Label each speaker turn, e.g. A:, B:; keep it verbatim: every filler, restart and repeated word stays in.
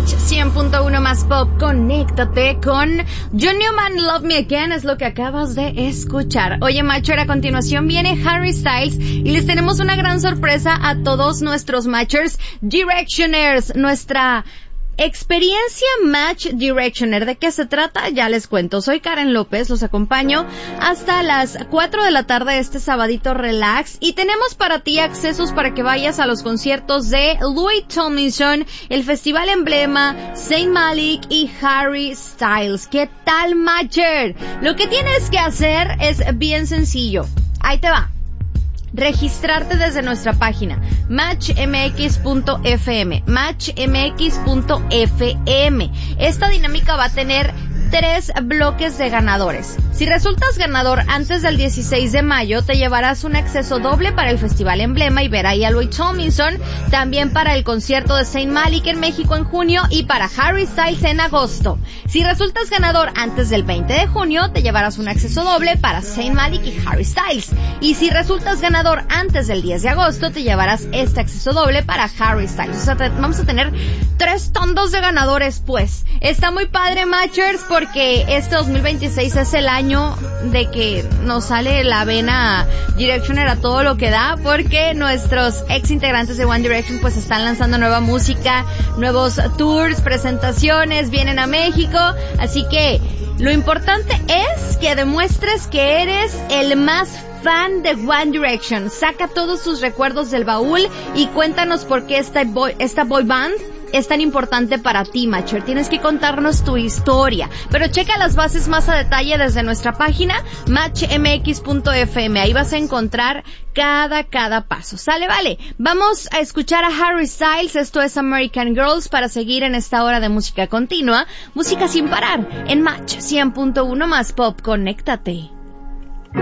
A: cien punto uno más pop, conéctate con John Newman, Love Me Again, es lo que acabas de escuchar. Oye, Matcher, a continuación viene Harry Styles y les tenemos una gran sorpresa a todos nuestros Matchers Directioners, nuestra experiencia Match Directioner. ¿De qué se trata? Ya les cuento. Soy Karen López, los acompaño hasta las cuatro de la tarde este sabadito relax y tenemos para ti accesos para que vayas a los conciertos de Louis Tomlinson, el Festival Emblema, Saint Malik y Harry Styles. ¿Qué tal, Matcher? Lo que tienes que hacer es bien sencillo. Ahí te va. Registrarte desde nuestra página match m x punto f m, match m x punto f m. Esta dinámica va a tener tres bloques de ganadores. Si resultas ganador antes del dieciséis de mayo, te llevarás un acceso doble para el Festival Emblema y ver ahí a Louis Tomlinson, también para el concierto de Saint Malik en México en junio y para Harry Styles en agosto. Si resultas ganador antes del veinte de junio, te llevarás un acceso doble para Saint Malik y Harry Styles. Y si resultas ganador antes del diez de agosto, te llevarás este acceso doble para Harry Styles. O sea, te, vamos a tener tres tondos de ganadores, pues. Está muy padre, Matchers, porque este dos mil veintiséis es el año de que nos sale la vena Directioner a todo lo que da, porque nuestros ex integrantes de One Direction pues están lanzando nueva música, nuevos tours, presentaciones, vienen a México, así que lo importante es que demuestres que eres el más fan de One Direction. Saca todos tus recuerdos del baúl y cuéntanos por qué esta boy, esta boy band es tan importante para ti, Matcher. Tienes que contarnos tu historia, pero checa las bases más a detalle desde nuestra página match m x punto f m. Ahí vas a encontrar cada, cada paso. ¿Sale? Vale. Vamos a escuchar a Harry Styles. Esto es American Girls para seguir en esta hora de música continua, música sin parar, en Match cien punto uno más pop. Conéctate.